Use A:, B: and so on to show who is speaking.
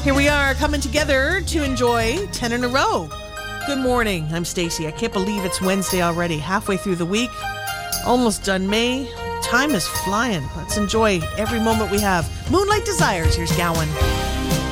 A: Here we are coming together to enjoy 10 in a row. Good morning. I'm Stacey. I can't believe it's Wednesday already. Halfway through the week. Almost done May. Time is flying. Let's enjoy every moment we have. Moonlight Desires. Here's Gowan.